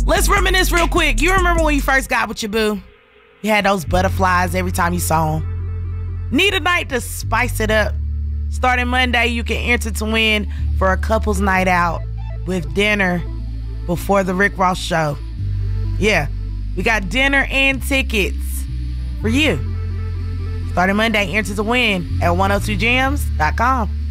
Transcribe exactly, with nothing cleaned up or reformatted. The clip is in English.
Let's reminisce real quick. You remember when you first got with your boo? You had those butterflies every time you saw them. Need a night to spice it up? Starting Monday, you can enter to win for a couple's night out with dinner before the Rick Ross show. Yeah, we got dinner and tickets for you. Starting Monday, enter to win at one oh two jams dot com.